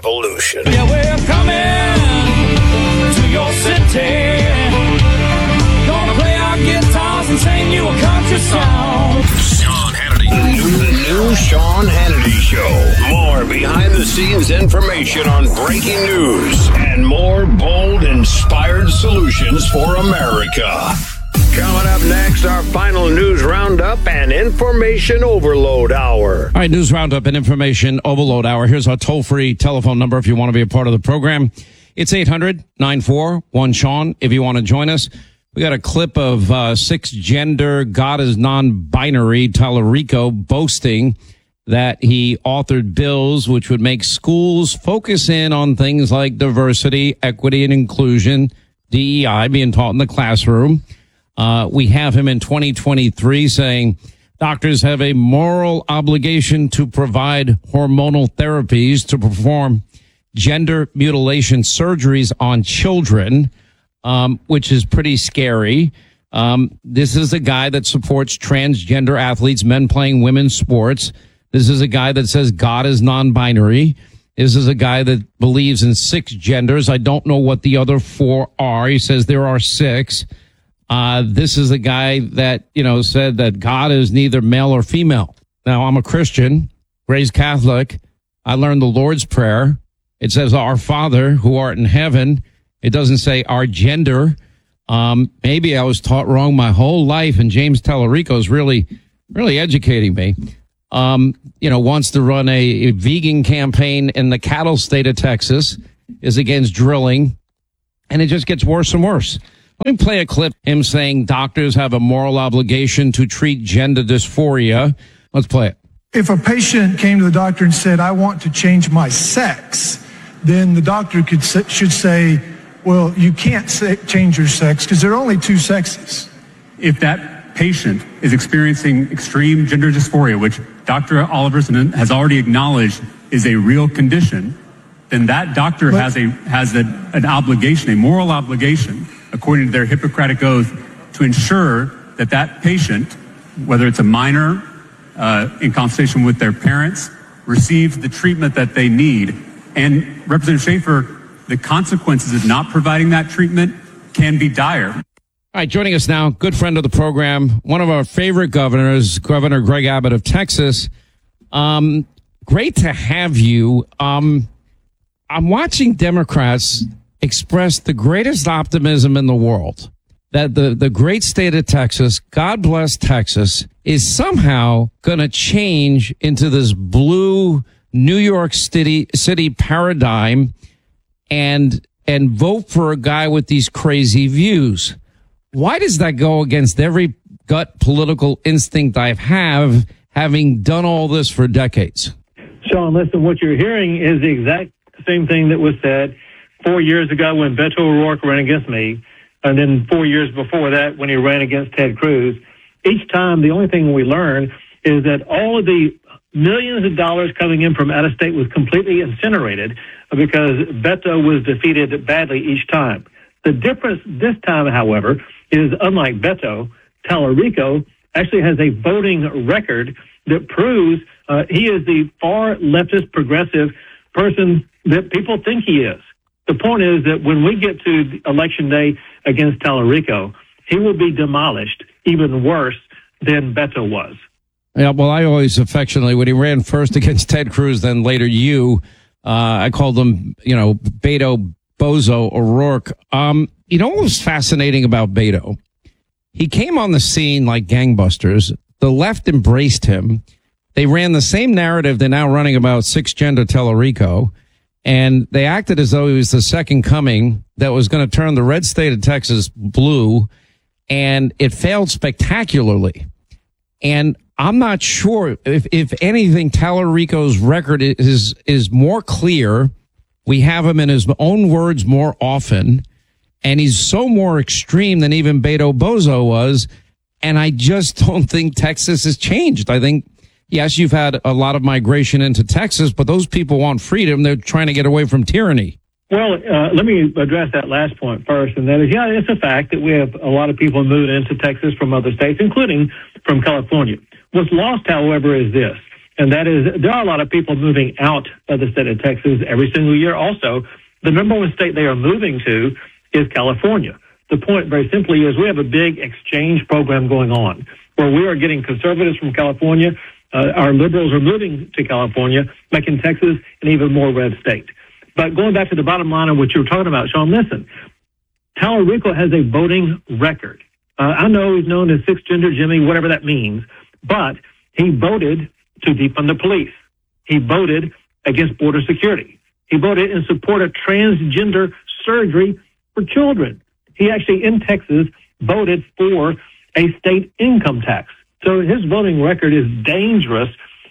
revolution. Yeah, we're coming to your city. Gonna play our guitars and sing you a country song. Sean Hannity. The new Sean Hannity Show. More behind-the-scenes information on breaking news and more bold, inspired solutions for America. Coming up next, our final news roundup and information overload hour. All right, news roundup and information overload hour. Here's our toll-free telephone number if you want to be a part of the program. It's 800-941-SEAN if you want to join us. We got a clip of six-gender, God is non-binary Tallarico boasting that he authored bills which would make schools focus in on things like diversity, equity, and inclusion, DEI, being taught in the classroom. We have him in 2023 saying doctors have a moral obligation to provide hormonal therapies to perform gender mutilation surgeries on children, which is pretty scary. This is a guy that supports transgender athletes, men playing women's sports. This is a guy that says God is non-binary. This is a guy that believes in six genders. I don't know what the other four are. He says there are six. This is a guy that, said that God is neither male or female. Now, I'm a Christian, raised Catholic. I learned the Lord's Prayer. It says, Our Father who art in heaven. It doesn't say our gender. Maybe I was taught wrong my whole life, and James Tallarico is really, really educating me. Wants to run a vegan campaign in the cattle state of Texas, is against drilling, and it just gets worse and worse. Let me play a clip, him saying doctors have a moral obligation to treat gender dysphoria. Let's play it. If a patient came to the doctor and said, I want to change my sex, then the doctor should say, well, you can't change your sex because there are only two sexes. If that patient is experiencing extreme gender dysphoria, which Dr. Oliverson has already acknowledged is a real condition, then that doctor has an obligation, a moral obligation, according to their Hippocratic Oath, to ensure that that patient, whether it's a minor in consultation with their parents, receives the treatment that they need. And Representative Schaefer, the consequences of not providing that treatment can be dire. All right, joining us now, good friend of the program, one of our favorite governors, Governor Greg Abbott of Texas. Great to have you. I'm watching Democrats express the greatest optimism in the world that the great state of Texas, God bless Texas, is somehow going to change into this blue New York City paradigm and vote for a guy with these crazy views. Why does that go against every gut political instinct I have, having done all this for decades? Sean, listen, what you're hearing is the exact same thing that was said 4 years ago when Beto O'Rourke ran against me, and then 4 years before that when he ran against Ted Cruz. Each time, the only thing we learn is that all of the millions of dollars coming in from out of state was completely incinerated because Beto was defeated badly each time. The difference this time, however, is unlike Beto, Tallarico actually has a voting record that proves he is the far leftist progressive person that people think he is. The point is that when we get to Election Day against Tallarico, he will be demolished even worse than Beto was. Yeah, well, I always affectionately, when he ran first against Ted Cruz, then later I called him, Beto Bozo O'Rourke. What was fascinating about Beto? He came on the scene like gangbusters. The left embraced him. They ran the same narrative they're now running about six-gender Tallarico. And they acted as though he was the second coming that was going to turn the red state of Texas blue. And it failed spectacularly. And I'm not sure if anything, Tallarico's record is more clear. We have him in his own words more often. And he's so more extreme than even Beto Bozo was. And I just don't think Texas has changed. I think, yes, you've had a lot of migration into Texas, but those people want freedom. They're trying to get away from tyranny. Well, let me address that last point first, and that is, it's a fact that we have a lot of people moving into Texas from other states, including from California. What's lost, however, is this. and that is there are a lot of people moving out of the state of Texas every single year. Also, the number one state they are moving to is California. The point, very simply, is we have a big exchange program going on where we are getting conservatives from California. Our liberals are moving to California, making Texas an even more red state. But going back to the bottom line of what you were talking about, Sean, listen, Tallarico has a voting record. I know he's known as Six-Gender Jimmy, whatever that means, but he voted to defund the police. He voted against border security. He voted in support of transgender surgery for children. He actually, in Texas, voted for a state income tax. So his voting record is dangerous.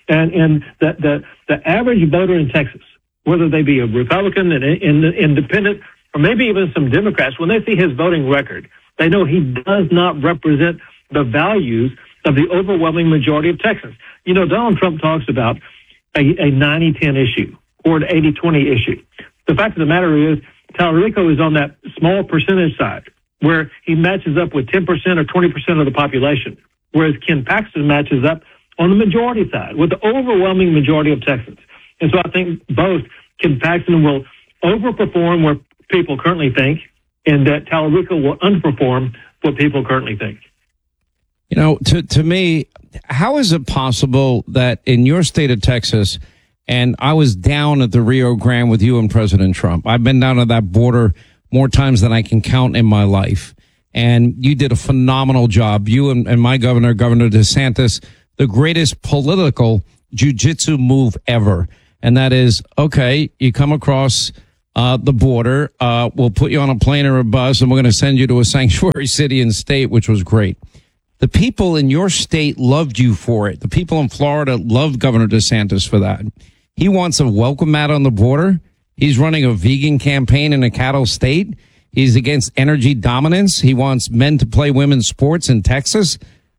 And the average voter in Texas, whether they be a Republican, an independent, or maybe even some Democrats, when they see his voting record, they know he does not represent the values of the overwhelming majority of Texans. You know, Donald Trump talks about a 90-10 issue or an 80-20 issue. The fact of the matter is, Tallarico is on that small percentage side where he matches up with 10% or 20% of the population, whereas Ken Paxton matches up on the majority side with the overwhelming majority of Texans. And so I think both Ken Paxton will overperform where people currently think, and that Tallarico will underperform what people currently think. You know, to me, how is it possible that in your state of Texas, and I was down at the Rio Grande with you and President Trump. I've been down at that border more times than I can count in my life. And you did a phenomenal job. You and my governor, Governor DeSantis, the greatest political jiu-jitsu move ever. And that is, okay, you come across the border, we'll put you on a plane or a bus, and we're going to send you to a sanctuary city and state, which was great. The people in your state loved you for it. The people in Florida loved Governor DeSantis for that. He wants a welcome mat on the border. He's running a vegan campaign in a cattle state. He's against energy dominance. He wants men to play women's sports in Texas.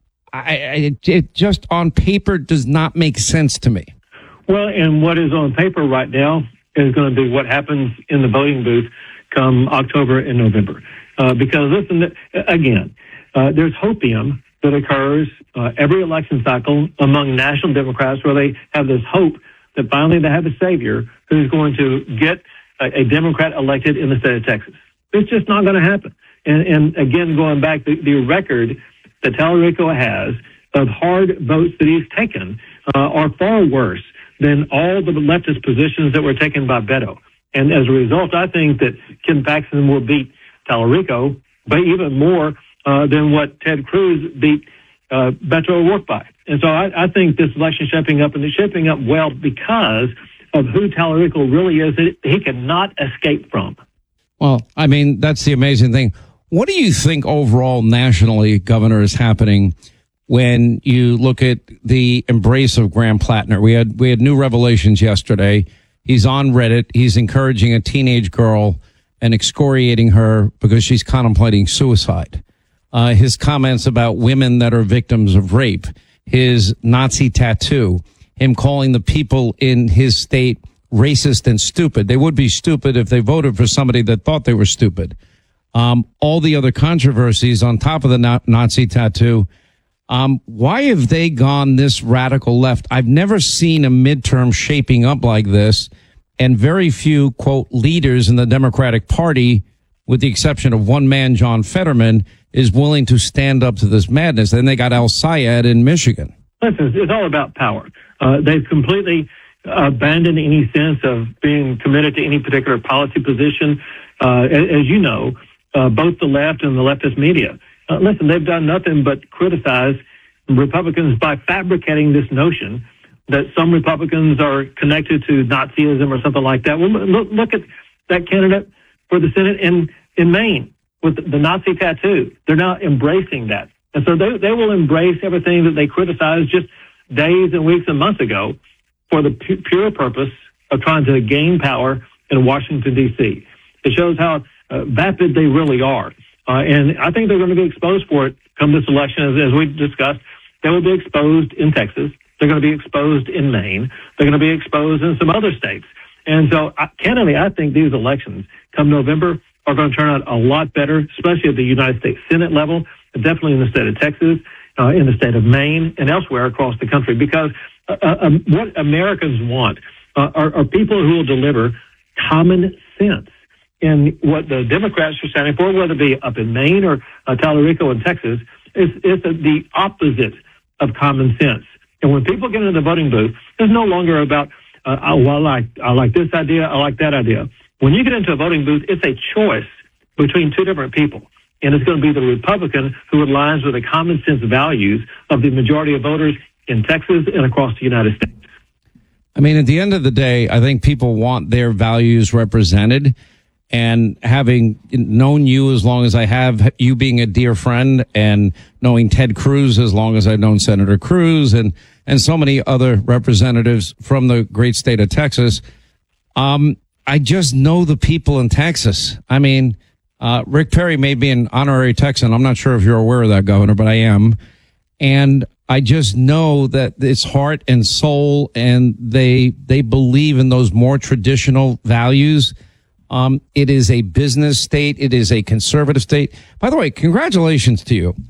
It just on paper does not make sense to me. Well, and what is on paper right now is going to be what happens in the voting booth come October and November. Because listen, again, there's hopium that occurs every election cycle among national Democrats where they have this hope that finally they have a savior who's going to get a Democrat elected in the state of Texas. It's just not going to happen. And again, going back, the record that Tallarico has of hard votes that he's taken are far worse than all the leftist positions that were taken by Beto. And as a result, I think that Ken Paxton will beat Tallarico, but even more than what Ted Cruz beat Beto O'Rourke by. And so I think this election is shaping up, and it's shaping up well because of who Tallarico really is that he cannot escape from. Well, I mean, that's the amazing thing. What do you think overall nationally, Governor, is happening when you look at the embrace of Graham Plattner? We had new revelations yesterday. He's on Reddit. He's encouraging a teenage girl and excoriating her because she's contemplating suicide. His comments about women that are victims of rape, his Nazi tattoo, him calling the people in his state racist and stupid. They would be stupid if they voted for somebody that thought they were stupid. All the other controversies on top of the Nazi tattoo. Why have they gone this radical left? I've never seen a midterm shaping up like this, and very few, quote, leaders in the Democratic Party, with the exception of one man, John Fetterman, is willing to stand up to this madness. Then they got Al Sayed in Michigan. Listen, it's all about power. They've completely abandoned any sense of being committed to any particular policy position. As you know, both the left and the leftist media, listen, they've done nothing but criticize Republicans by fabricating this notion that some Republicans are connected to Nazism or something like that. Well, look at that candidate for the Senate in Maine with the Nazi tattoo. They're now embracing that. And so they will embrace everything that they criticized just days and weeks and months ago for the pure purpose of trying to gain power in Washington, D.C. It shows how vapid they really are. And I think they're going to be exposed for it come this election. As we discussed, they will be exposed in Texas. They're going to be exposed in Maine. They're going to be exposed in some other states. And so, candidly, I think these elections come November are going to turn out a lot better, especially at the United States Senate level, definitely in the state of Texas, in the state of Maine, and elsewhere across the country. Because what Americans want are people who will deliver common sense. And what the Democrats are standing for, whether it be up in Maine or Tallarico in Texas, is the opposite of common sense. And when people get into the voting booth, it's no longer about, I like this idea, I like that idea. When you get into a voting booth, it's a choice between two different people. And it's going to be the Republican who aligns with the common sense values of the majority of voters in Texas and across the United States. I mean, at the end of the day, I think people want their values represented. And having known you as long as I have, you being a dear friend, and knowing Ted Cruz as long as I've known Senator Cruz and so many other representatives from the great state of Texas, I just know the people in Texas. I mean, Rick Perry may be an honorary Texan. I'm not sure if you're aware of that, Governor, but I am. And I just know that it's heart and soul, and they believe in those more traditional values. It is a business state. It is a conservative state. By the way, congratulations to you.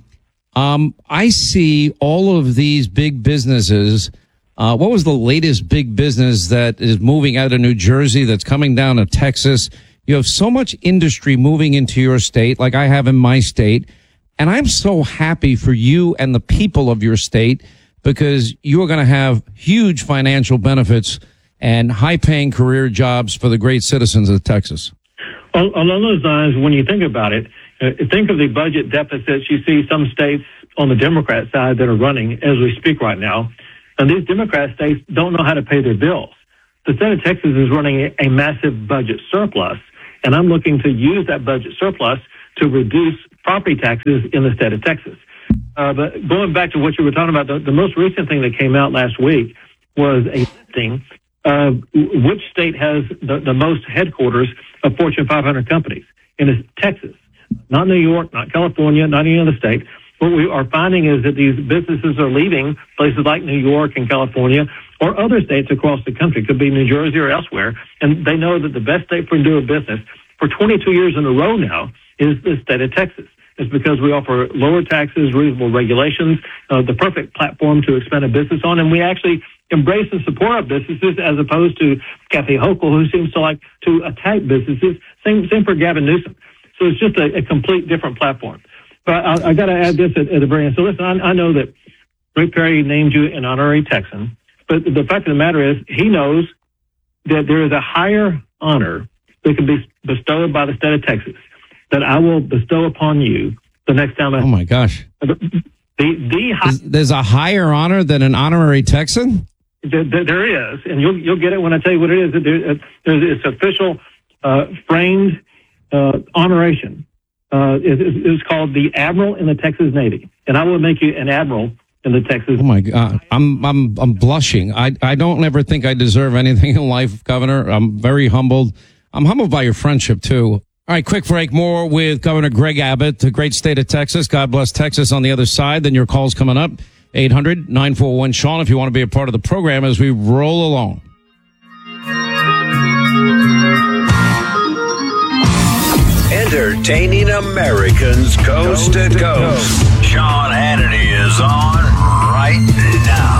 I see all of these big businesses. What was the latest big business that is moving out of New Jersey that's coming down to Texas? You have so much industry moving into your state, like I have in my state. And I'm so happy for you and the people of your state, because you are going to have huge financial benefits and high-paying career jobs for the great citizens of Texas. Along those lines, when you think about it, think of the budget deficits you see some states on the Democrat side that are running as we speak right now. And these Democrat states don't know how to pay their bills. The state of Texas is running a massive budget surplus, and I'm looking to use that budget surplus to reduce property taxes in the state of Texas. But going back to what you were talking about, the most recent thing that came out last week was a listing of which state has the most headquarters of Fortune 500 companies. And it's Texas, not New York, not California, not any other state. What we are finding is that these businesses are leaving places like New York and California or other states across the country. It could be New Jersey or elsewhere. And they know that the best state for doing business for 22 years in a row now is the state of Texas. It's because we offer lower taxes, reasonable regulations, the perfect platform to expand a business on. And we actually embrace and support our businesses as opposed to Kathy Hochul, who seems to like to attack businesses. Same for Gavin Newsom. So it's just a complete different platform. But I got to add this at the very end. So listen, I know that Rick Perry named you an honorary Texan, but the fact of the matter is he knows that there is a higher honor that can be bestowed by the state of Texas that I will bestow upon you the next time. Oh my gosh. There's a higher honor than an honorary Texan? There is, and you'll get it when I tell you what it is. It's official, framed honoration. It's called the Admiral in the Texas Navy, and I will make you an Admiral in the Texas. Oh my God, I'm blushing. I don't ever think I deserve anything in life, Governor. I'm very humbled. I'm humbled by your friendship too. All right, quick break. More with Governor Greg Abbott, the great state of Texas. God bless Texas on the other side. Then your call's coming up. 800-941-SEAN if you want to be a part of the program as we roll along. Entertaining Americans coast to coast. Sean Hannity is on right now.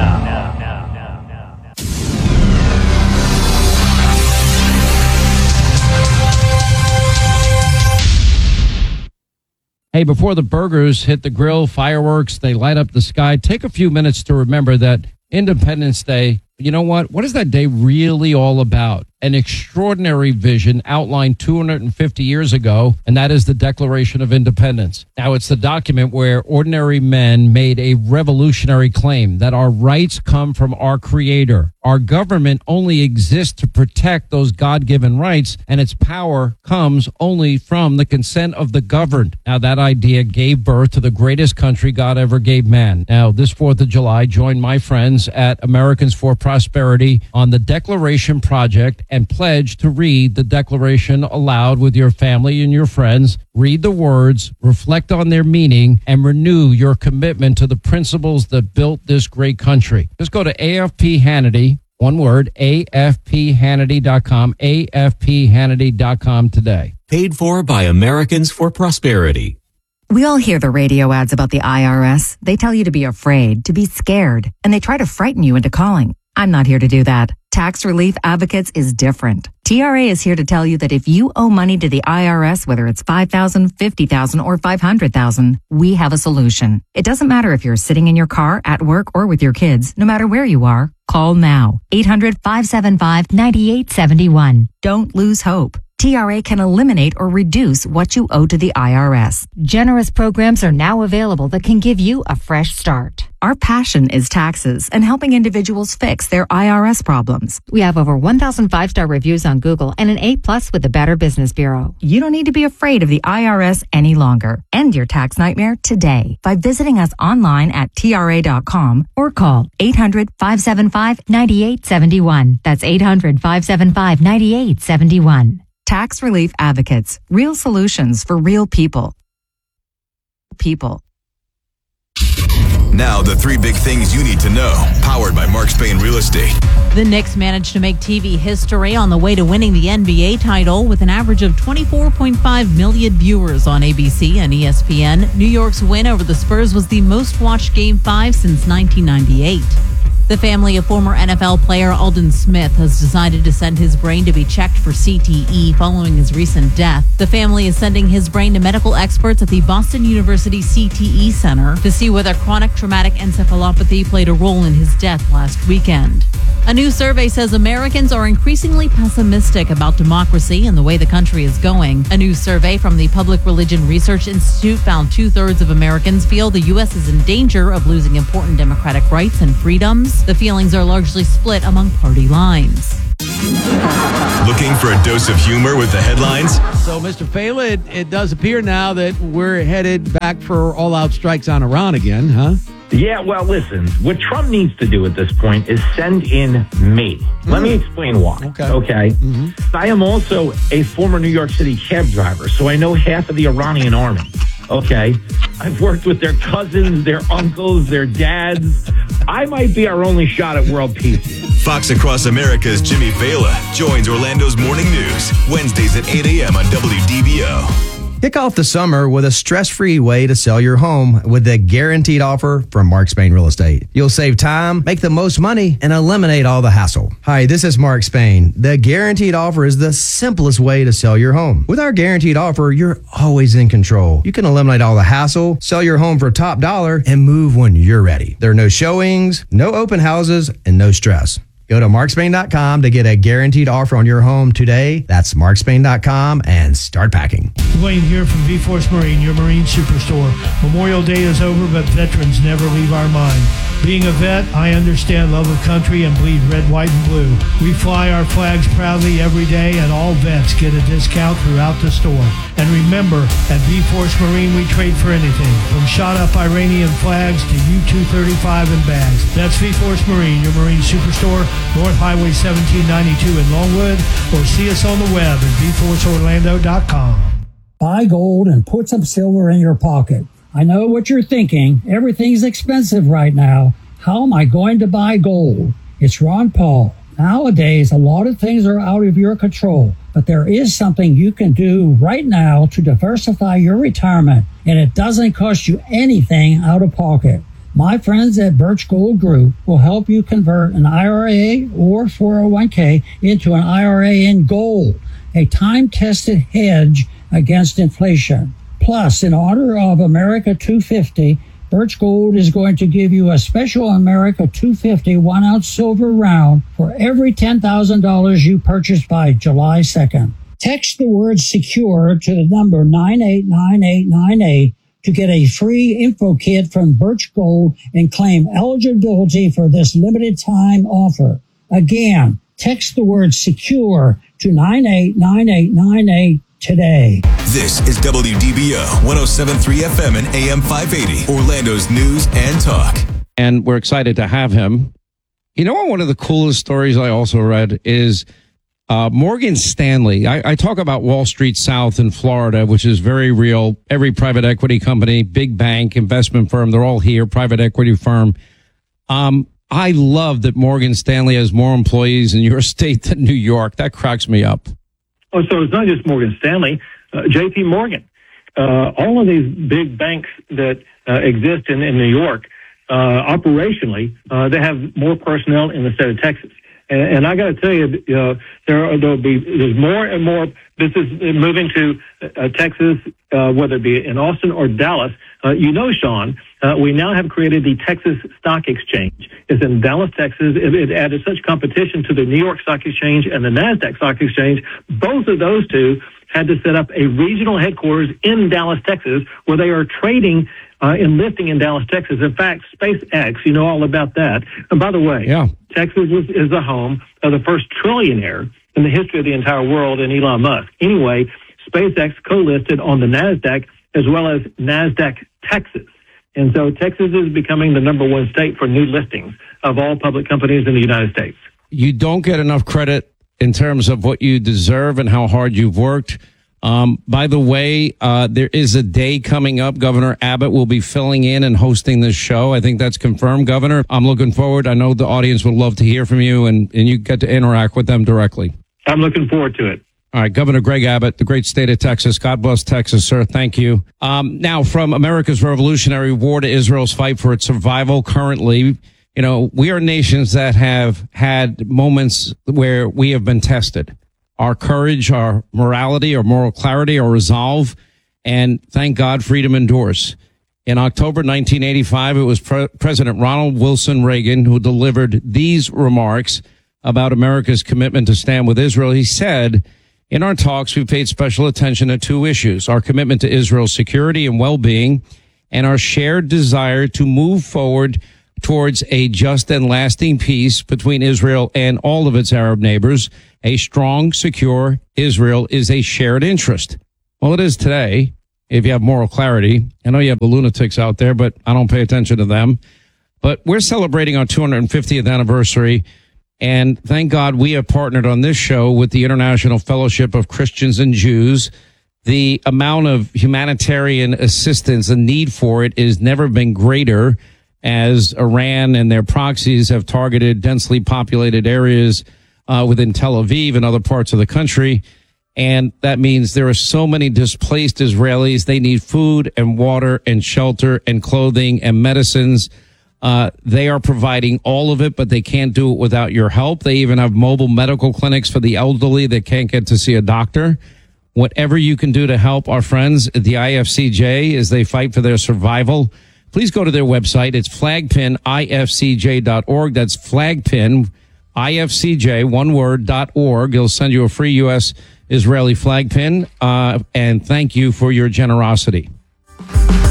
Hey, before the burgers hit the grill, fireworks, they light up the sky, take a few minutes to remember that Independence Day, you know what? What is that day really all about? An extraordinary vision outlined 250 years ago, and that is the Declaration of Independence. Now, it's the document where ordinary men made a revolutionary claim that our rights come from our Creator. Our government only exists to protect those God-given rights, and its power comes only from the consent of the governed. Now, that idea gave birth to the greatest country God ever gave man. Now, this 4th of July, join my friends at Americans for Prosperity on the Declaration Project and pledge to read the Declaration aloud with your family and your friends. Read the words, reflect on their meaning, and renew your commitment to the principles that built this great country. Just go to AFP Hannity, one word, AFPHannity.com, AFPHannity.com today. Paid for by Americans for Prosperity. We all hear the radio ads about the IRS. They tell you to be afraid, to be scared, and they try to frighten you into calling. I'm not here to do that. Tax Relief Advocates is different. TRA is here to tell you that if you owe money to the IRS, whether it's $5,000, $50,000, or $500,000, we have a solution. It doesn't matter if you're sitting in your car, at work, or with your kids. No matter where you are, call now. 800-575-9871. Don't lose hope. TRA can eliminate or reduce what you owe to the IRS. Generous programs are now available that can give you a fresh start. Our passion is taxes and helping individuals fix their IRS problems. We have over 1,000 5-star reviews on Google and an A+ with the Better Business Bureau. You don't need to be afraid of the IRS any longer. End your tax nightmare today by visiting us online at TRA.com or call 800-575-9871. That's 800-575-9871. Tax Relief Advocates. Real solutions for real people. Now, the 3 big things you need to know, powered by Mark Spain Real Estate. The Knicks managed to make TV history on the way to winning the NBA title with an average of 24.5 million viewers on ABC and ESPN. New York's win over the Spurs was the most watched Game 5 since 1998. The family of former NFL player Aldon Smith has decided to send his brain to be checked for CTE following his recent death. The family is sending his brain to medical experts at the Boston University CTE Center to see whether chronic traumatic encephalopathy played a role in his death last weekend. A new survey says Americans are increasingly pessimistic about democracy and the way the country is going. A new survey from the Public Religion Research Institute found 2/3 of Americans feel the U.S. is in danger of losing important democratic rights and freedoms. The feelings are largely split among party lines. Looking for a dose of humor with the headlines? So, Mr. Fela, it does appear now that we're headed back for all-out strikes on Iran again, huh? Yeah, well, listen, what Trump needs to do at this point is send in me. Let me explain why. Okay. I am also a former New York City cab driver, so I know half of the Iranian army. Okay. I've worked with their cousins, their uncles, their dads. I might be our only shot at world peace. Fox Across America's Jimmy Fela joins Orlando's Morning News, Wednesdays at 8 a.m. on WDBO. Kick off the summer with a stress-free way to sell your home with the guaranteed offer from Mark Spain Real Estate. You'll save time, make the most money, and eliminate all the hassle. Hi, this is Mark Spain. The guaranteed offer is the simplest way to sell your home. With our guaranteed offer, you're always in control. You can eliminate all the hassle, sell your home for top dollar, and move when you're ready. There are no showings, no open houses, and no stress. Go to markspain.com to get a guaranteed offer on your home today. That's markspain.com and start packing. Wayne here from V-Force Marine, your Marine Superstore. Memorial Day is over, but veterans never leave our mind. Being a vet, I understand love of country and bleed red, white, and blue. We fly our flags proudly every day, and all vets get a discount throughout the store. And remember, at V-Force Marine, we trade for anything, from shot-up Iranian flags to U-235 and bags. That's V-Force Marine, your Marine Superstore, North Highway 1792 in Longwood, or see us on the web at vforceorlando.com. Buy gold and put some silver in your pocket. I know what you're thinking. Everything's expensive right now. How am I going to buy gold? It's Ron Paul. Nowadays, a lot of things are out of your control, but there is something you can do right now to diversify your retirement, and it doesn't cost you anything out of pocket. My friends at Birch Gold Group will help you convert an IRA or 401k into an IRA in gold, a time-tested hedge against inflation. Plus, in honor of America 250, Birch Gold is going to give you a special America 250 1-ounce silver round for every $10,000 you purchase by July 2nd. Text the word SECURE to the number 989898 to get a free info kit from Birch Gold and claim eligibility for this limited time offer. Again, text the word SECURE to 989898 today. This is WDBO 107.3 FM and AM 580, Orlando's news and talk. And we're excited to have him. You know, one of the coolest stories I also read is Morgan Stanley. I talk about Wall Street South in Florida, which is very real. Every private equity company, big bank, investment firm, they're all here, private equity firm. I love that Morgan Stanley has more employees in your state than New York. That cracks me up. Oh, so it's not just Morgan Stanley, J.P. Morgan. all of these big banks that exist in New York, operationally, they have more personnel in the state of Texas. And I got to tell you, there's more and more business moving to Texas, whether it be in Austin or Dallas. Sean, we now have created the Texas Stock Exchange. It's in Dallas, Texas. It added such competition to the New York Stock Exchange and the NASDAQ Stock Exchange. Both of those two had to set up a regional headquarters in Dallas, Texas, where they are trading and lifting in Dallas, Texas. In fact, SpaceX, you know all about that. And by the way, Texas is the home of the first trillionaire in the history of the entire world, in Elon Musk. Anyway, SpaceX co-listed on the NASDAQ as well as NASDAQ Texas. And so Texas is becoming the number one state for new listings of all public companies in the United States. You don't get enough credit in terms of what you deserve and how hard you've worked. By the way, there is a day coming up. Governor Abbott will be filling in and hosting this show. I think that's confirmed, Governor. I'm looking forward. I know the audience would love to hear from you, and you get to interact with them directly. I'm looking forward to it. All right, Governor Greg Abbott, the great state of Texas. God bless Texas, sir. Thank you. Now, from America's Revolutionary War to Israel's fight for its survival currently, we are nations that have had moments where we have been tested. Our courage, our morality, our moral clarity, our resolve, and thank God freedom endures. In October 1985, it was President Ronald Wilson Reagan who delivered these remarks about America's commitment to stand with Israel. He said, "In our talks, we paid special attention to two issues, our commitment to Israel's security and well-being, and our shared desire to move forward towards a just and lasting peace between Israel and all of its Arab neighbors. A strong, secure Israel is a shared interest." Well, it is today, if you have moral clarity. I know you have the lunatics out there, but I don't pay attention to them. But we're celebrating our 250th anniversary, and thank God we have partnered on this show with the International Fellowship of Christians and Jews. The amount of humanitarian assistance, the need for it, has never been greater as Iran and their proxies have targeted densely populated areas within Tel Aviv and other parts of the country. And that means there are so many displaced Israelis. They need food and water and shelter and clothing and medicines. They are providing all of it, but they can't do it without your help. They even have mobile medical clinics for the elderly that can't get to see a doctor. Whatever you can do to help our friends at the IFCJ as they fight for their survival, please go to their website. It's flagpinifcj.org. That's flagpin, IFCJ, one word, .org. It'll send you a free U.S. Israeli flag pin. And thank you for your generosity.